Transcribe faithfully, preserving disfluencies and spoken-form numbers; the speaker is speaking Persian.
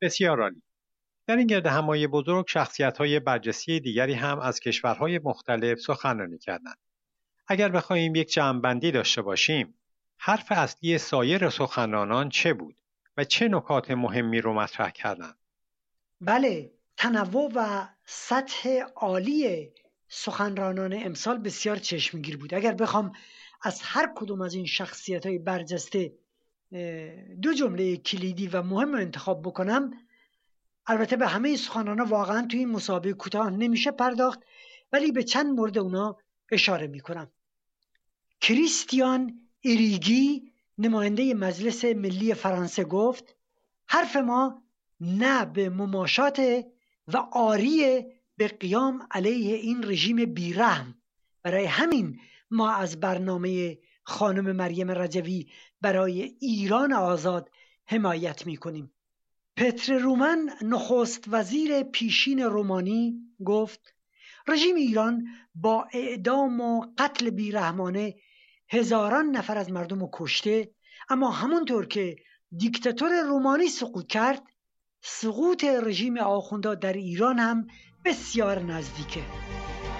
بسیار عالی. در این گردهمایی بزرگ شخصیت‌های برجسته دیگری هم از کشورهای مختلف سخنرانی کردند. اگر بخواهیم یک جمع‌بندی داشته باشیم، حرف اصلی سایر سخنرانان چه بود و چه نکات مهمی رو مطرح کردند؟ بله، تنوع و سطح عالی سخنرانان امسال بسیار چشمگیر بود. اگر بخوام از هر کدوم از این شخصیت‌های برجسته دو جمله کلیدی و مهم انتخاب بکنم، البته به همه سخنرانان واقعا توی این مسابقه کوتاه نمیشه پرداخت، ولی به چند مورد اونا اشاره میکنم. کریستیان ایریگی نماینده مجلس ملی فرانسه گفت حرف ما نه به مماشات و آری به قیام علیه این رژیم بیرحم. برای همین ما از برنامه خانم مریم رجوی برای ایران آزاد حمایت میکنیم. پتر رومن نخست وزیر پیشین رومانی گفت رژیم ایران با اعدام و قتل بیرحمانه هزاران نفر از مردم رو کشته، اما همونطور که دیکتاتور رومانی سقوط کرد، سقوط رژیم آخوندا در ایران هم بسیار نزدیکه.